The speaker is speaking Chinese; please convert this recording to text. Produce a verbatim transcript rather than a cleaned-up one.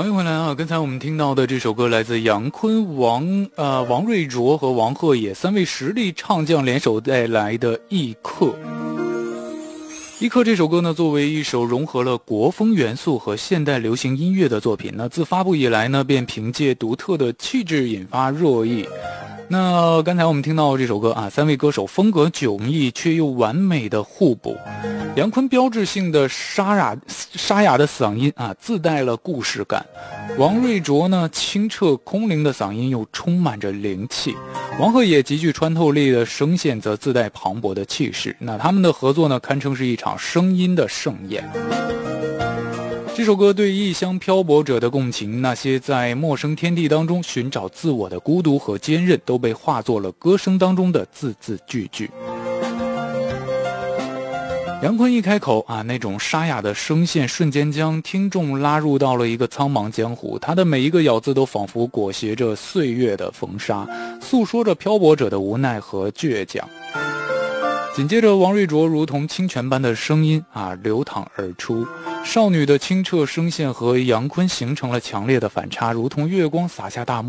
欢迎回来啊！刚才我们听到的这首歌来自杨坤、王呃王瑞卓和王鹤野三位实力唱将联手带来的《异客》。《异客》这首歌呢，作为一首融合了国风元素和现代流行音乐的作品，那自发布以来呢，便凭借独特的气质引发热议。那刚才我们听到这首歌啊，三位歌手风格迥异却又完美的互补。杨坤标志性的沙哑沙哑的嗓音啊，自带了故事感；王瑞卓呢，清澈空灵的嗓音又充满着灵气；王鹤野极具穿透力的声线则自带磅礴的气势。那他们的合作呢，堪称是一场声音的盛宴。这首歌对异乡漂泊者的共情，那些在陌生天地当中寻找自我的孤独和坚韧，都被化作了歌声当中的字字句句。杨坤一开口啊，那种沙哑的声线瞬间将听众拉入到了一个苍茫江湖，他的每一个咬字都仿佛裹挟着岁月的风沙，诉说着漂泊者的无奈和倔强。紧接着王瑞卓如同清泉般的声音啊流淌而出，少女的清澈声线和杨坤形成了强烈的反差，如同月光洒下大漠。